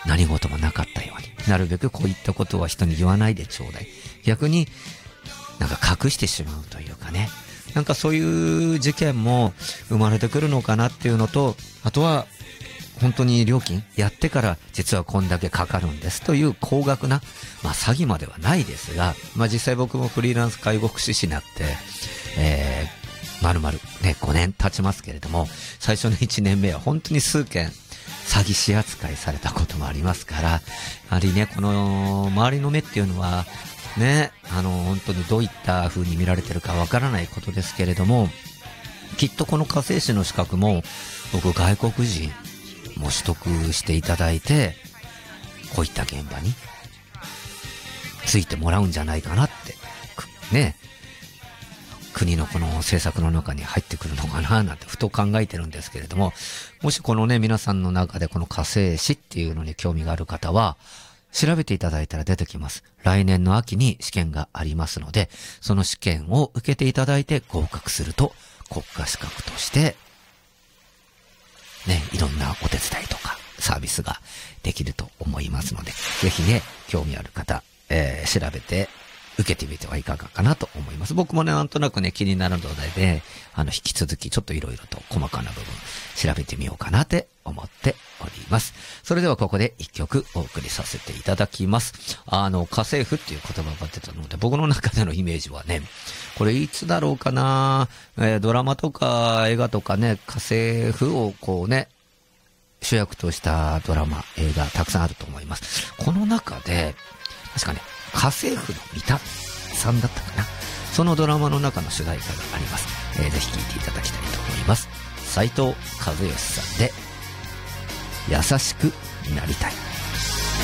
何事もなかったように、なるべくこういったことは人に言わないでちょうだい。逆になんか隠してしまうというかね、なんかそういう事件も生まれてくるのかなっていうのと、あとは本当に料金やってから実はこんだけかかるんですという高額な、詐欺まではないですが、実際僕もフリーランス介護福祉士になって、丸々ね、5年経ちますけれども、最初の1年目は本当に数件詐欺師扱いされたこともありますから、やはりね、この周りの目っていうのはね、本当にどういった風に見られてるかわからないことですけれども、きっとこの家政師の資格も僕外国人も取得していただいて、こういった現場についてもらうんじゃないかなってね、国のこの政策の中に入ってくるのかななんてふと考えてるんですけれども、もしこのね、皆さんの中でこの家政師っていうのに興味がある方は調べていただいたら出てきます。来年の秋に試験がありますので、その試験を受けていただいて合格すると国家資格としてね、いろんなお手伝いとかサービスができると思いますので、ぜひね、興味ある方、調べて受けてみてはいかがかなと思います。僕もね、なんとなくね、気になるので、引き続きちょっといろいろと細かな部分調べてみようかなって思っております。それではここで一曲お送りさせていただきます。家政婦っていう言葉が出たので、僕の中でのイメージはね、これいつだろうかな、ドラマとか映画とかね、家政婦をこうね、主役としたドラマ、映画たくさんあると思います。この中で、確かね、家政婦の三田さんだったかな。そのドラマの中の主題歌があります。ぜひ聴いていただきたいと思います。斉藤和義さんで、優しくなりたい。